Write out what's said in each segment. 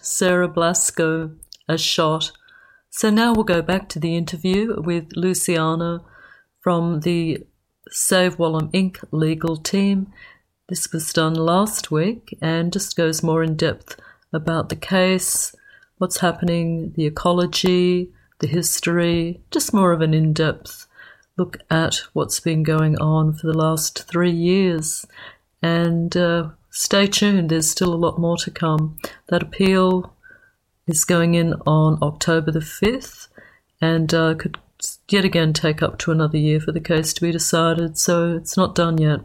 Sarah Blasco, a shot. So now we'll go back to the interview with Luciana from the Save Wallam Inc. legal team. This was done last week and just goes more in depth about the case, what's happening, the ecology, the history, just more of an in-depth look at what's been going on for the last 3 years. And stay tuned, there's still a lot more to come. That appeal is going in on October the 5th and could yet again take up to another year for the case to be decided, so it's not done yet.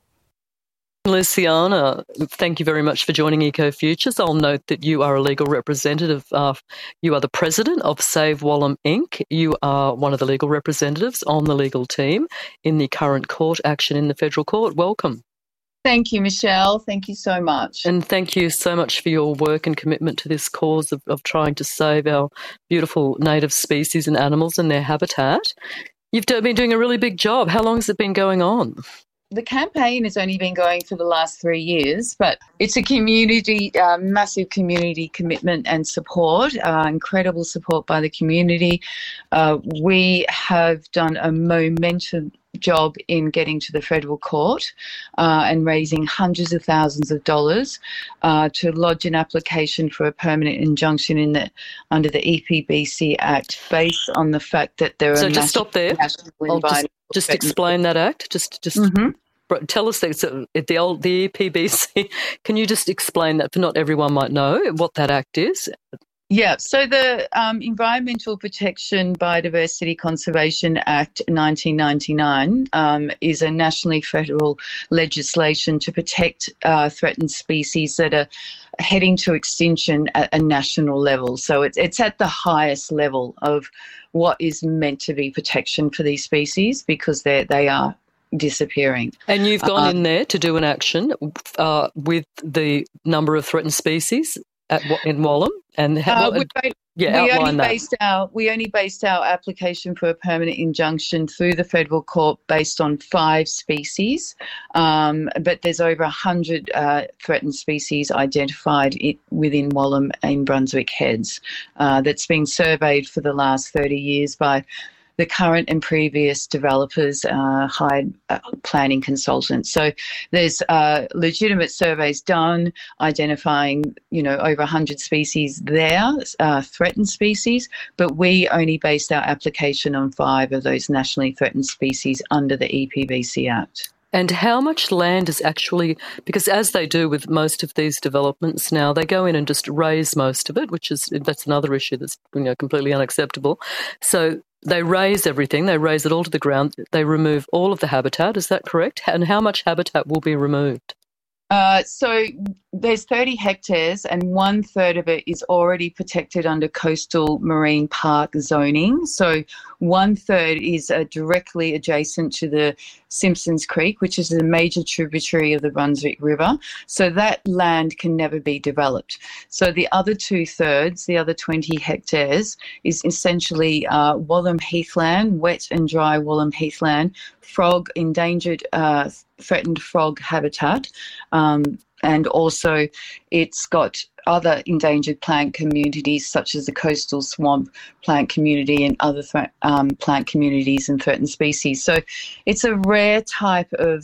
Luciana, thank you very much for joining Ecofutures. I'll note that you are a legal representative. You are the president of Save Wallam Inc. You are one of the legal representatives on the legal team in the current court action in the federal court. Welcome. Thank you, Michelle. Thank you so much. And thank you so much for your work and commitment to this cause of trying to save our beautiful native species and animals and their habitat. You've been doing a really big job. How long has it been going on? The campaign has only been going for the last 3 years, but it's a community, massive community commitment and support, incredible support by the community. We have done a momentous job in getting to the federal court and raising hundreds of thousands of dollars to lodge an application for a permanent injunction under the EPBC Act based on the fact that there are So just stop there. Just explain that act. Tell us that the EPBC. Can you just explain that, for not everyone might know what that act is? Yeah, so the Environmental Protection Biodiversity Conservation Act 1999 is a nationally federal legislation to protect threatened species that are heading to extinction at a national level. So it's at the highest level of what is meant to be protection for these species, because they are disappearing. And you've gone in there to do an action with the number of threatened species in Wallam, and we only based our application for a permanent injunction through the federal court based on 5 species, but there's over 100 threatened species identified within Wallam in Brunswick Heads that's been surveyed for the last 30 years by the current and previous developers, hired planning consultants. So there's legitimate surveys done identifying, over 100 species there, threatened species, but we only based our application on 5 of those nationally threatened species under the EPBC Act. And how much land is actually, because as they do with most of these developments now, they go in and just raze most of it, that's another issue that's completely unacceptable. So they raze everything, they raze it all to the ground, they remove all of the habitat, is that correct? And how much habitat will be removed? So there's 30 hectares and 1/3 of it is already protected under coastal marine park zoning. So 1/3 is directly adjacent to the Simpsons Creek, which is a major tributary of the Brunswick River. So that land can never be developed. So the other 2/3, the other 20 hectares, is essentially Wallam heathland, wet and dry Wallam heathland, endangered threatened frog habitat, and also it's got other endangered plant communities such as the coastal swamp plant community and other plant communities and threatened species. So it's a rare type of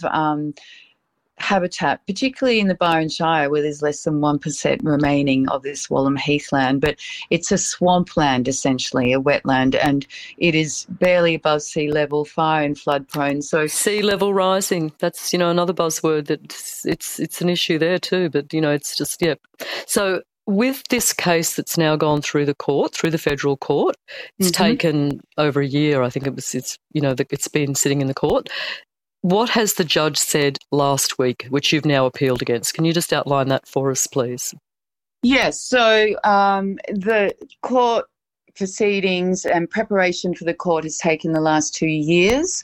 habitat, particularly in the Byron Shire where there's less than 1% remaining of this Wallam heathland, but it's a swampland essentially, a wetland, and it is barely above sea level, fire and flood prone. So sea level rising, that's another buzzword that it's an issue there too, but it's just So with this case that's now gone through the federal court, it's taken over a year. I think it's been sitting in the court. What has the judge said last week, which you've now appealed against? Can you just outline that for us, please? Yes. So the court proceedings and preparation for the court has taken the last 2 years.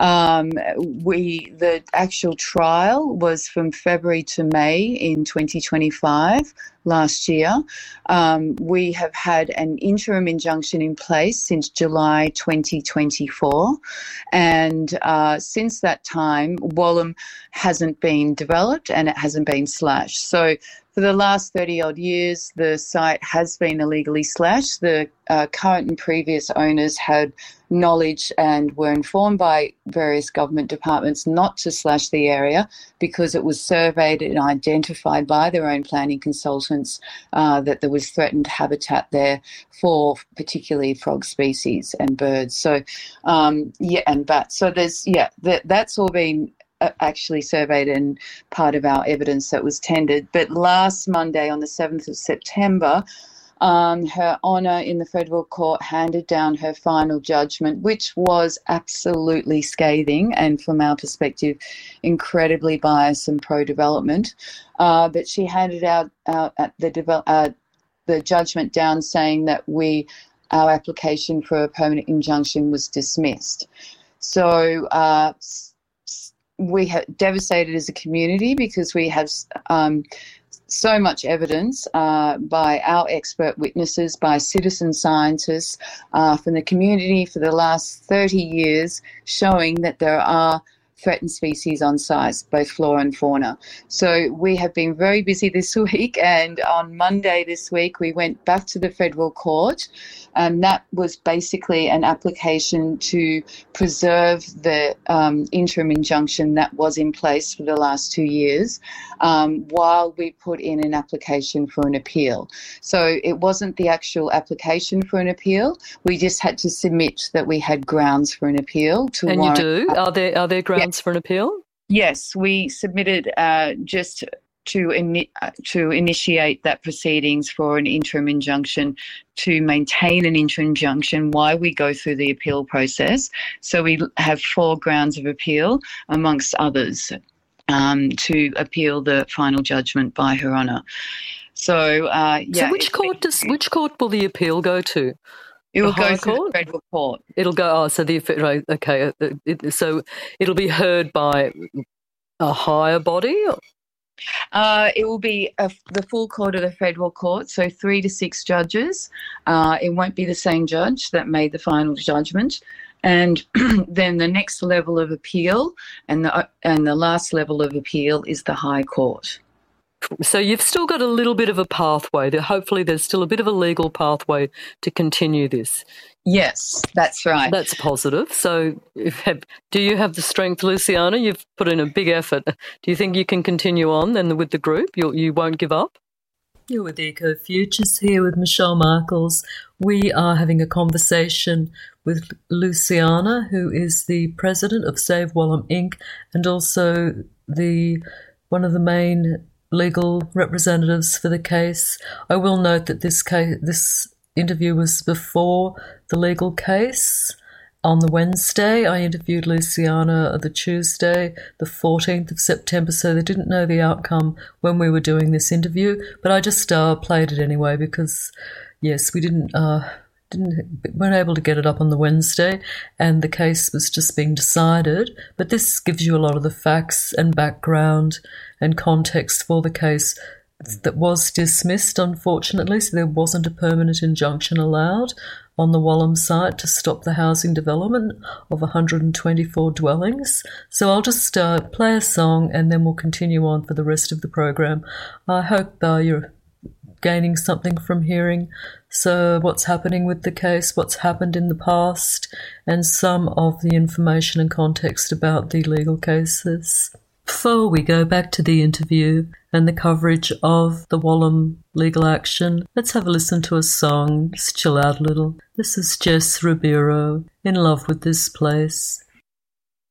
The actual trial was from February to May in 2025. Last year. We have had an interim injunction in place since July 2024, and since that time, Wallam hasn't been developed and it hasn't been slashed. So For the last 30-odd years, the site has been illegally slashed. The current and previous owners had knowledge and were informed by various government departments not to slash the area because it was surveyed and identified by their own planning consultants that there was threatened habitat there for particularly frog species and birds. So, and bats. So that's all been actually surveyed and part of our evidence that was tendered. But last Monday, on the 7th of September, Her Honour in the Federal Court handed down her final judgment, which was absolutely scathing and, from our perspective, incredibly biased and pro-development. But she handed out the judgment down saying that our application for a permanent injunction was dismissed. So we are devastated as a community because we have so much evidence by our expert witnesses, by citizen scientists from the community for the last 30 years showing that there are threatened species on site, both flora and fauna. So we have been very busy this week, and on Monday this week we went back to the Federal Court, and that was basically an application to preserve the interim injunction that was in place for the last 2 years while we put in an application for an appeal. So it wasn't the actual application for an appeal. We just had to submit that we had grounds for an appeal. And you do? Are there grounds for an appeal? Yes, we submitted just to initiate that proceedings for an interim injunction, to maintain an interim injunction while we go through the appeal process. So we have 4 grounds of appeal, amongst others, to appeal the final judgment by Her Honour. So, So which court will the appeal go to? It will go to the Federal Court. It'll go. Right. Okay. So it'll be heard by a higher body. It will be the full court of the Federal Court, so 3 to 6 judges. It won't be the same judge that made the final judgment. And then the next level of appeal and the last level of appeal is the High Court. So you've still got a little bit of a pathway. Hopefully there's still a bit of a legal pathway to continue this. Yes, that's right. That's positive. So do you have the strength, Luciana? You've put in a big effort. Do you think you can continue on then with the group? You won't give up? You're with Eco Futures here with Michelle Markles. We are having a conversation with Luciana, who is the president of Save Wallam Inc. and also one of the main legal representatives for the case. I will note that this interview was before the legal case. On the Wednesday, I interviewed Luciana the Tuesday, the 14th of September, so they didn't know the outcome when we were doing this interview, but I just played it anyway because, yes, we weren't able to get it up on the Wednesday, and the case was just being decided. But this gives you a lot of the facts and background and context for the case that was dismissed, unfortunately. So there wasn't a permanent injunction allowed on the Wallam site to stop the housing development of 124 dwellings. So I'll just play a song and then we'll continue on for the rest of the program. I hope you're gaining something from hearing what's happening with the case, what's happened in the past, and some of the information and context about the legal cases. Before we go back to the interview and the coverage of the Wallam legal action, let's have a listen to a song, just chill out a little. This is Jess Ribeiro, In Love with This Place.